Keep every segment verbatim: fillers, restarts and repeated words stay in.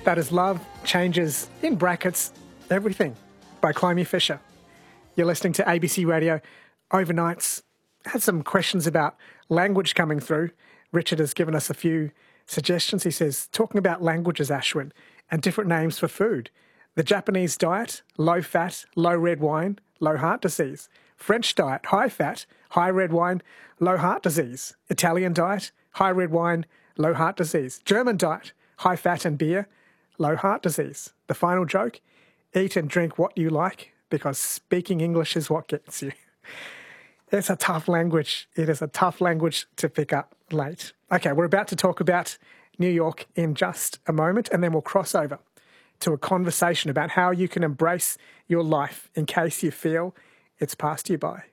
That is Love Changes, in brackets, Everything, by Clymie Fisher. You're listening to A B C Radio Overnights. Had some questions about language coming through. Richard has given us a few suggestions. He says, talking about languages, Ashwin, and different names for food. The Japanese diet, low fat, low red wine, low heart disease. French diet, high fat, high red wine, low heart disease. Italian diet, high red wine, low heart disease. German diet, high fat and beer, low heart disease. The final joke, eat and drink what you like, because speaking English is what gets you. It's a tough language. It is a tough language to pick up late. Okay, we're about to talk about New York in just a moment, and then we'll cross over to a conversation about how you can embrace your life in case you feel it's passed you by.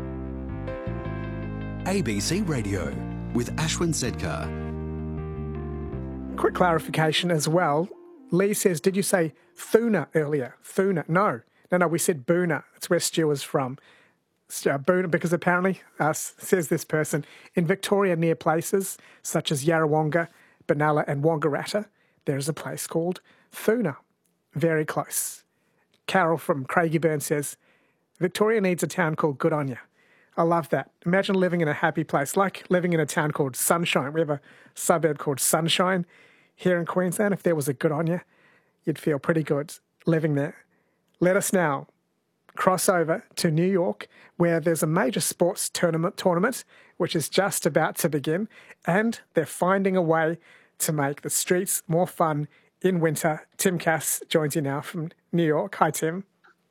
A B C Radio with Ashwin Sedkar. Quick clarification as well. Lee says, did you say Thuna earlier? Thuna. No. No, no, we said Boona. That's where Stu is from. Uh, Boona, because apparently, uh, says this person, in Victoria near places such as Yarrawonga, Benalla and Wangaratta, there is a place called Thuna. Very close. Carol from Craigieburn says, Victoria needs a town called Good On Ya. I love that. Imagine living in a happy place, like living in a town called Sunshine. We have a suburb called Sunshine here in Queensland. If there was a Good On Ya, you'd feel pretty good living there. Let us now cross over to New York, where there's a major sports tournament, tournament which is just about to begin, and they're finding a way to make the streets more fun in winter. Tim Cass joins you now from New York. Hi, Tim.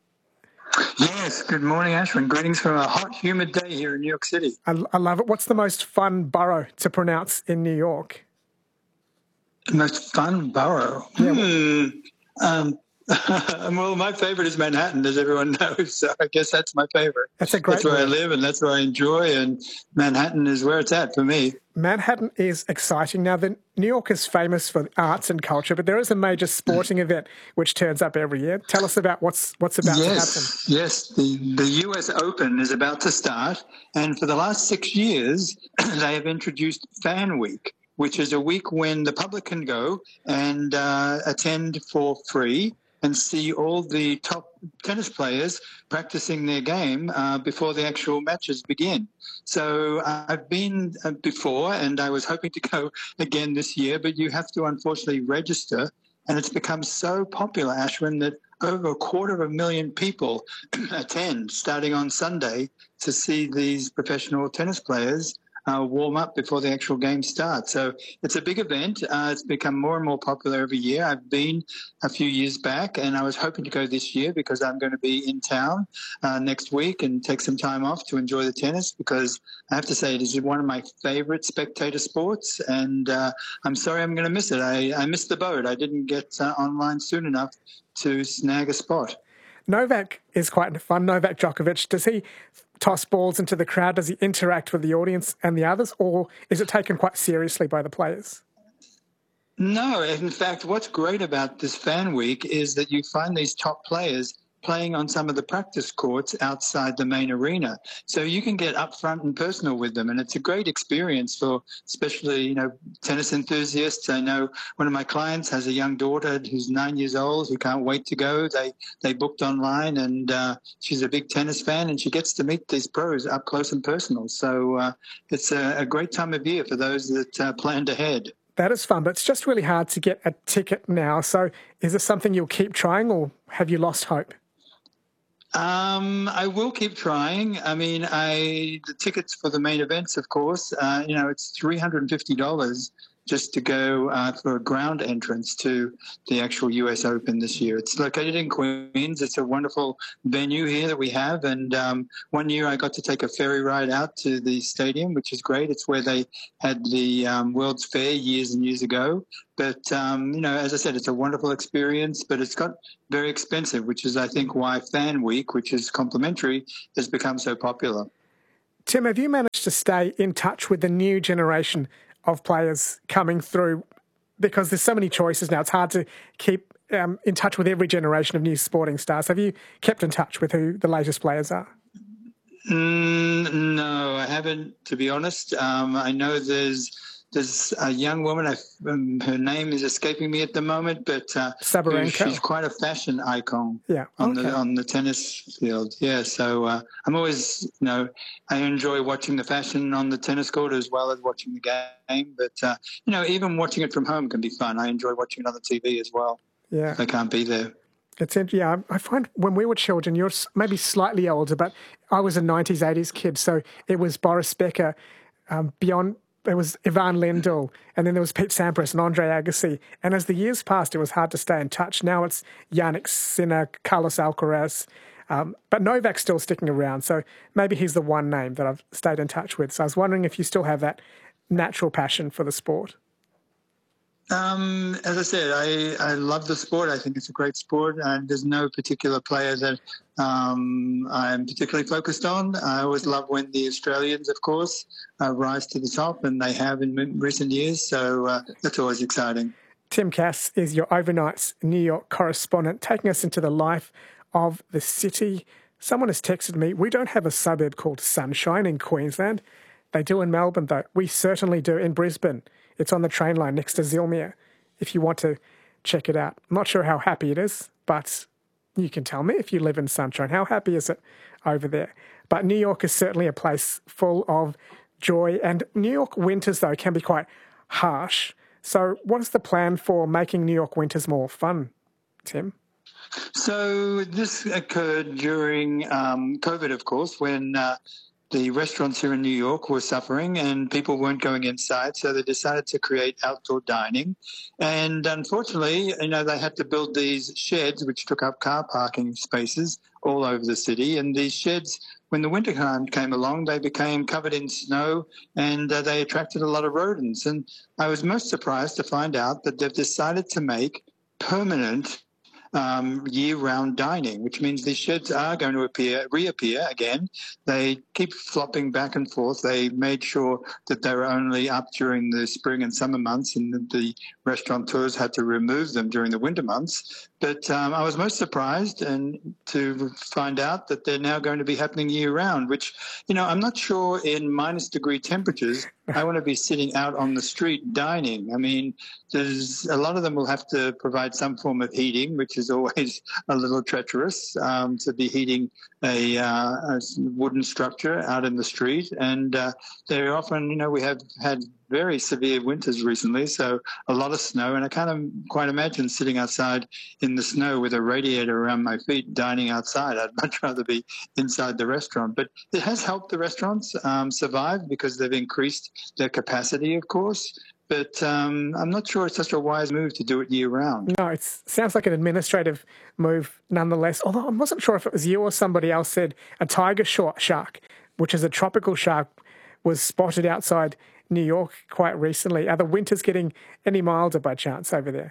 Yes, good morning, Ashwin. Greetings from a hot, humid day here in New York City. I, I love it. What's the most fun borough to pronounce in New York? The most fun borough? Yeah. Hmm. Um, well, my favorite is Manhattan, as everyone knows. So I guess that's my favorite. That's a great That's where word. I live and that's where I enjoy. And Manhattan is where it's at for me. Manhattan is exciting. Now, the, New York is famous for arts and culture, but there is a major sporting event which turns up every year. Tell us about what's what's about yes, to happen. Yes, the, the U S Open is about to start. And for the last six years, they have introduced Fan Week, which is a week when the public can go and uh, attend for free and see all the top tennis players practicing their game uh, before the actual matches begin. So uh, I've been uh, before, and I was hoping to go again this year, but you have to unfortunately register, and it's become so popular, Ashwin, that over a quarter of a million people attend starting on Sunday to see these professional tennis players Uh, warm up before the actual game starts. So it's a big event. Uh, it's become more and more popular every year. I've been a few years back, and I was hoping to go this year because I'm going to be in town uh, next week and take some time off to enjoy the tennis, because I have to say it is one of my favorite spectator sports, and uh, I'm sorry I'm going to miss it. I, I missed the boat. I didn't get uh, online soon enough to snag a spot. Novak is quite fun. Novak Djokovic, does he toss balls into the crowd? Does he interact with the audience and the others, or is it taken quite seriously by the players? No, in fact, what's great about this Fan Week is that you find these top players playing on some of the practice courts outside the main arena. So you can get up front and personal with them, and it's a great experience for especially, you know, tennis enthusiasts. I know one of my clients has a young daughter who's nine years old who can't wait to go. They they booked online, and uh, she's a big tennis fan, and she gets to meet these pros up close and personal. So uh, it's a, a great time of year for those that uh, planned ahead. That is fun, but it's just really hard to get a ticket now. So is this something you'll keep trying, or have you lost hope? Um, I will keep trying. I mean, I the tickets for the main events, of course, uh, you know, it's three hundred fifty dollars just to go uh, for a ground entrance to the actual U S Open this year. It's located in Queens. It's a wonderful venue here that we have. And um, one year I got to take a ferry ride out to the stadium, which is great. It's where they had the um, World's Fair years and years ago. But, um, you know, as I said, it's a wonderful experience, but it's got very expensive, which is, I think, why Fan Week, which is complimentary, has become so popular. Tim, have you managed to stay in touch with the new generation of players coming through? Because there's so many choices now, it's hard to keep um, in touch with every generation of new sporting stars. Have you kept in touch with who the latest players are? Mm, no, I haven't, to be honest. Um, I know there's there's a young woman, I, um, her name is escaping me at the moment, but uh, Sabalenka. she's quite a fashion icon Yeah, on okay. the on the tennis field. Yeah, so uh, I'm always, you know, I enjoy watching the fashion on the tennis court as well as watching the game. But, uh, you know, even watching it from home can be fun. I enjoy watching it on the T V as well. Yeah. If I can't be there. It's yeah. I find when we were children, you're maybe slightly older, but I was a nineties, eighties kid, so it was Boris Becker, um, beyond. There was Ivan Lendl, and then there was Pete Sampras and Andre Agassi. And as the years passed, it was hard to stay in touch. Now it's Yannick Sinner, Carlos Alcaraz, um, but Novak's still sticking around. So maybe he's the one name that I've stayed in touch with. So I was wondering if you still have that natural passion for the sport. Um, as I said, I, I love the sport. I think it's a great sport, and there's no particular player that um, I'm particularly focused on. I always love when the Australians, of course, uh, rise to the top, and they have in recent years, so uh, that's always exciting. Tim Cass is your Overnight's New York correspondent, taking us into the life of the city. Someone has texted me, we don't have a suburb called Sunshine in Queensland. They do in Melbourne, though. We certainly do in Brisbane. It's on the train line next to Zilmere, if you want to check it out. I'm not sure how happy it is, but you can tell me if you live in Sunshine. How happy is it over there? But New York is certainly a place full of joy. And New York winters, though, can be quite harsh. So what is the plan for making New York winters more fun, Tim? So this occurred during um, COVID, of course, when uh, the restaurants here in New York were suffering and people weren't going inside, so they decided to create outdoor dining. And unfortunately, you know, they had to build these sheds which took up car parking spaces all over the city. And these sheds, when the winter time came along, they became covered in snow and uh, they attracted a lot of rodents. And I was most surprised to find out that they've decided to make permanent Um, year-round dining, which means these sheds are going to appear, reappear again. They keep flopping back and forth. They made sure that they were only up during the spring and summer months, and that the restaurateurs had to remove them during the winter months. But um, I was most surprised and to find out that they're now going to be happening year-round, which, you know, I'm not sure in minus degree temperatures I want to be sitting out on the street dining. I mean, there's a lot of them will have to provide some form of heating, which is always a little treacherous, um, to be heating a, uh, a wooden structure out in the street. And uh, they're often, you know, we have had very severe winters recently, so a lot of snow, and I can't quite imagine sitting outside in the snow with a radiator around my feet dining outside. I'd much rather be inside the restaurant. But it has helped the restaurants um, survive because they've increased their capacity, of course. But um, I'm not sure it's such a wise move to do it year-round. No, it sounds like an administrative move nonetheless, although I wasn't sure if it was you or somebody else said a tiger shark, which is a tropical shark, was spotted outside New York quite recently. Are the winters getting any milder by chance over there?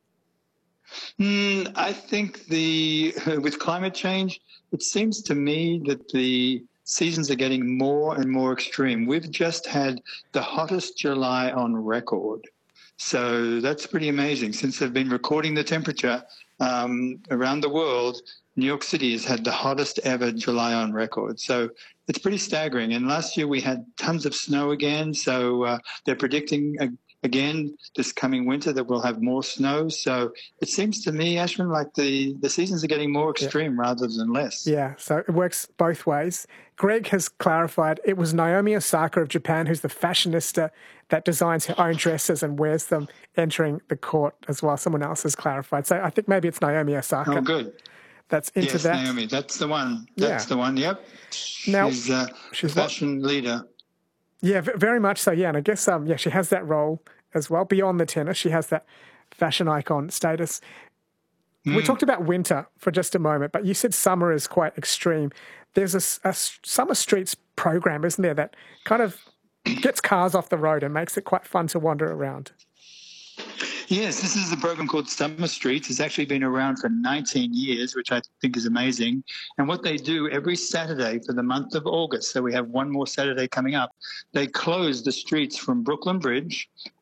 Mm, I think the with climate change, it seems to me that the seasons are getting more and more extreme. We've just had the hottest July on record. So that's pretty amazing. Since they've been recording the temperature um, around the world, New York City has had the hottest ever July on record. So it's pretty staggering. And last year we had tons of snow again. So uh, they're predicting uh, again this coming winter that we'll have more snow. So it seems to me, Ashwin, like the, the seasons are getting more extreme yeah. rather than less. Yeah, so it works both ways. Greg has clarified it was Naomi Osaka of Japan who's the fashionista that designs her own dresses and wears them entering the court as well. Someone else has clarified. So I think maybe it's Naomi Osaka. Oh, good. That's into yes, that. Naomi, that's the one. That's yeah. the one, yep. Now, she's uh, she's a fashion what? leader. Yeah, very much so, yeah. And I guess, um, yeah, she has that role as well. Beyond the tennis, she has that fashion icon status. Mm. We talked about winter for just a moment, but you said summer is quite extreme. There's a, a summer streets program, isn't there, that kind of gets cars off the road and makes it quite fun to wander around. Yes, this is a program called Summer Streets. It's actually been around for nineteen years, which I think is amazing. And what they do every Saturday for the month of August, so we have one more Saturday coming up, they close the streets from Brooklyn Bridge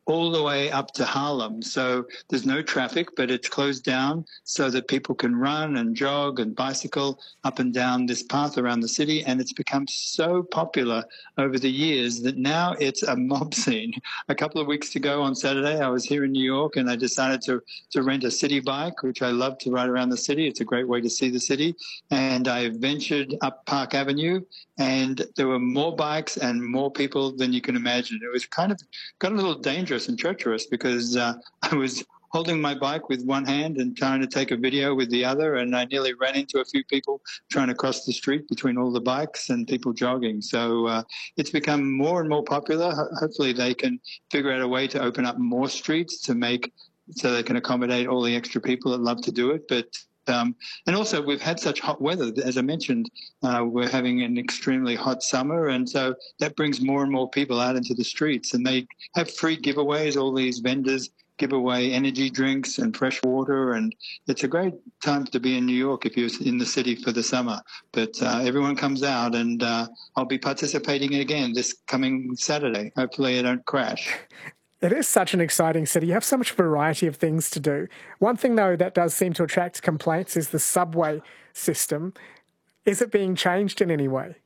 all the way up to Harlem. So there's no traffic, but it's closed down so that people can run and jog and bicycle up and down this path around the city. And it's become so popular over the years that now it's a mob scene. A couple of weeks ago on Saturday, I was here in New York and I decided to, to rent a city bike, which I love to ride around the city. It's a great way to see the city. And I ventured up Park Avenue, and there were more bikes and more people than you can imagine. It was kind of got a little dangerous and treacherous because uh, I was holding my bike with one hand and trying to take a video with the other, and I nearly ran into a few people trying to cross the street between all the bikes and people jogging. So uh, it's become more and more popular. Ho- hopefully they can figure out a way to open up more streets to make so they can accommodate all the extra people that love to do it. But Um, and also, we've had such hot weather. As I mentioned, uh, we're having an extremely hot summer, and so that brings more and more people out into the streets. And they have free giveaways. All these vendors give away energy drinks and fresh water, and it's a great time to be in New York if you're in the city for the summer. But uh, everyone comes out, and uh, I'll be participating again this coming Saturday. Hopefully I don't crash. It is such an exciting city. You have so much variety of things to do. One thing, though, that does seem to attract complaints is the subway system. Is it being changed in any way?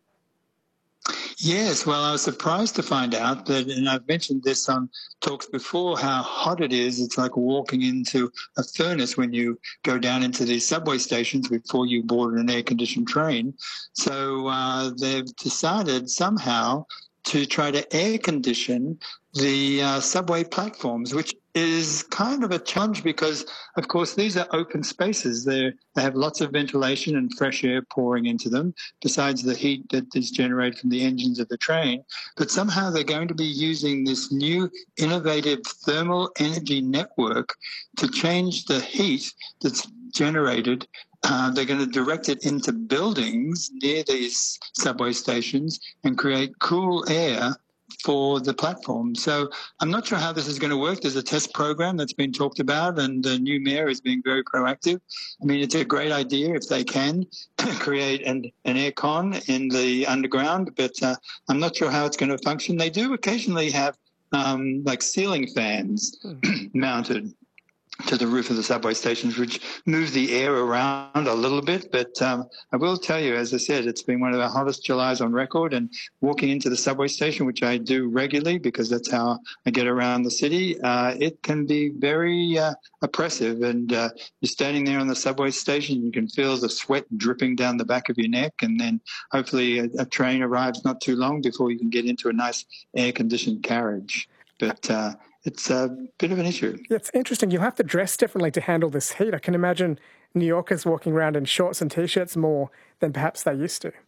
Yes, well, I was surprised to find out that, and I've mentioned this on talks before, how hot it is. It's like walking into a furnace when you go down into these subway stations before you board an air-conditioned train. So uh, they've decided somehow to try to air condition the uh, subway platforms, which is kind of a challenge because, of course, these are open spaces. They're, they have lots of ventilation and fresh air pouring into them, besides the heat that is generated from the engines of the train. But somehow they're going to be using this new innovative thermal energy network to change the heat that's generated. Uh, they're going to direct it into buildings near these subway stations and create cool air for the platform. So I'm not sure how this is going to work. There's a test program that's been talked about, and the new mayor is being very proactive. I mean, it's a great idea if they can create an, an air con in the underground, but uh, I'm not sure how it's going to function. They do occasionally have um, like ceiling fans mounted to the roof of the subway stations, which move the air around a little bit. But um, I will tell you, as I said, it's been one of the hottest Julys on record, and walking into the subway station, which I do regularly because that's how I get around the city, uh, it can be very uh, oppressive. And uh, you're standing there on the subway station, you can feel the sweat dripping down the back of your neck, and then hopefully a, a train arrives not too long before you can get into a nice air-conditioned carriage. But uh, it's a bit of an issue. Yeah, it's interesting. You'll have to dress differently to handle this heat. I can imagine New Yorkers walking around in shorts and T-shirts more than perhaps they used to.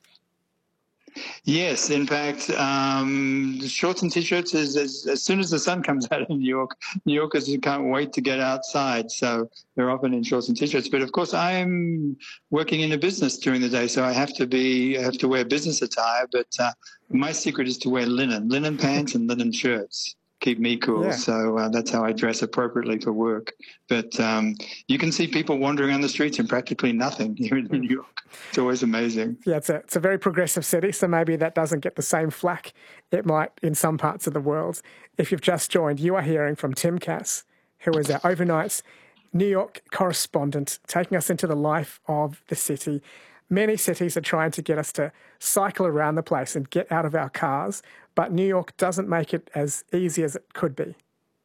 Yes, in fact, um, shorts and T-shirts is as, as soon as the sun comes out in New York, New Yorkers can't wait to get outside. So they're often in shorts and T-shirts. But of course, I'm working in a business during the day, so I have to be I have to wear business attire. But uh, my secret is to wear linen, linen pants and linen shirts. Keep me cool. Yeah. So uh, that's how I dress appropriately for work. But um, you can see people wandering on the streets in practically nothing here in New York. It's always amazing. Yeah, it's a, it's a very progressive city, so maybe that doesn't get the same flack it might in some parts of the world. If you've just joined, you are hearing from Tim Cass, who is our overnight New York correspondent, taking us into the life of the city. Many cities are trying to get us to cycle around the place and get out of our cars, but New York doesn't make it as easy as it could be.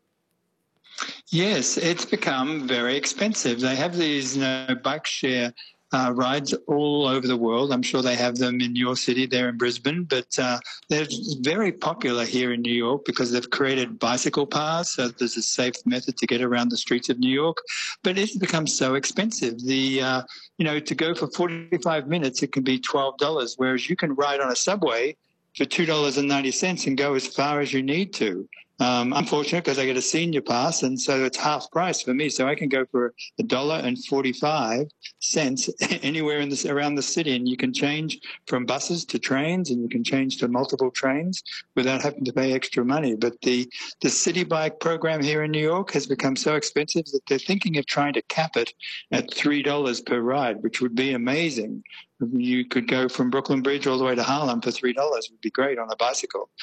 Yes, it's become very expensive. They have these you know, bike share uh, rides all over the world. I'm sure they have them in your city there in Brisbane, but uh, they're very popular here in New York because they've created bicycle paths, so there's a safe method to get around the streets of New York. But it's become so expensive. The uh, you know, to go for forty-five minutes, it can be twelve dollars, whereas you can ride on a subway for two dollars and ninety cents and go as far as you need to. Um, I'm fortunate because I get a senior pass, and so it's half price for me. So I can go for a dollar and forty-five cents anywhere in this around the city, and you can change from buses to trains, and you can change to multiple trains without having to pay extra money. But the the city bike program here in New York has become so expensive that they're thinking of trying to cap it at three dollars per ride, which would be amazing. You could go from Brooklyn Bridge all the way to Harlem for three dollars. It would be great on a bicycle.